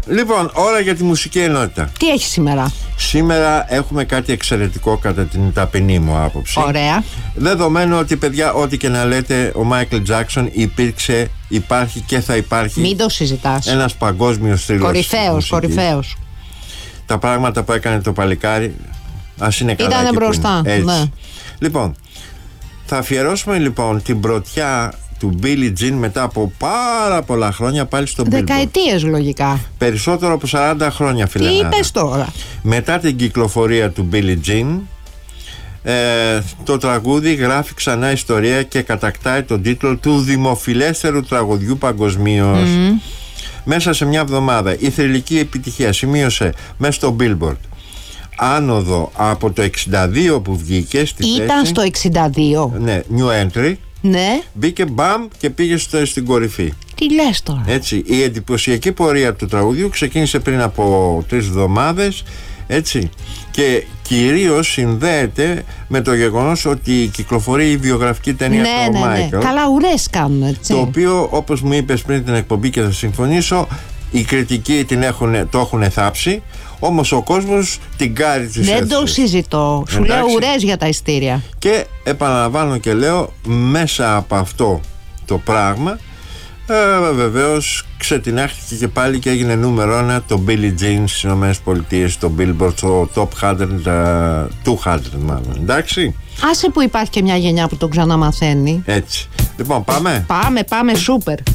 Λοιπόν, ώρα για τη μουσική ενότητα. Τι έχει σήμερα? Σήμερα έχουμε κάτι εξαιρετικό κατά την ταπεινή μου άποψη. Ωραία. Δεδομένου ότι, παιδιά, ό,τι και να λέτε, ο Μάικλ Τζάκσον υπήρξε, υπάρχει και θα υπάρχει. Μην το συζητάς. Ένας παγκόσμιος θρύλος. Κορυφαίος. Τα πράγματα που έκανε το παλικάρι, ας είναι καλά. Ήτανε μπροστά. Ναι. Λοιπόν, θα αφιερώσουμε λοιπόν την πρωτιά του Billie Jean μετά από πάρα πολλά χρόνια πάλι στον Billboard. Δεκαετίες λογικά. Περισσότερο από 40 χρόνια, φιλενάδα. Τι είπες τώρα? Μετά την κυκλοφορία του Billie Jean, το τραγούδι γράφει ξανά ιστορία και κατακτάει τον τίτλο του δημοφιλέστερου τραγουδιού παγκοσμίως. Μέσα σε μια εβδομάδα η θρυλική επιτυχία σημείωσε μέσα στο Billboard άνοδο από το 62 που βγήκε στη θέση. Ήταν στο 62. Ναι, new entry. Ναι. Μπήκε μπαμ και πήγε στην κορυφή. Τι λες τώρα? Έτσι, η εντυπωσιακή πορεία του τραγουδιού ξεκίνησε πριν από 3 εβδομάδες. Έτσι, και κυρίως συνδέεται με το γεγονός ότι κυκλοφορεί η βιογραφική ταινία του Μάικλ. Καλά, ουρές κάνουν, έτσι. Το οποίο, όπως μου είπες πριν την εκπομπή και θα συμφωνήσω, οι κριτικοί το έχουν θάψει, όμως ο κόσμος την κάρει της Δεν αίθουσας. το συζητώ. Σου λέω ουρές για τα ειστήρια. Και επαναλαμβάνω και λέω, μέσα από αυτό το πράγμα βεβαίως ξετινάχτηκε και πάλι και έγινε νούμερο 1 το Billie Jean στις ΗΠΑ, το Billboard, το Top 200 μάλλον. Εντάξει. Άσε που υπάρχει και μια γενιά που το ξαναμαθαίνει. Έτσι. Λοιπόν, πάμε. Πάμε, σούπερ.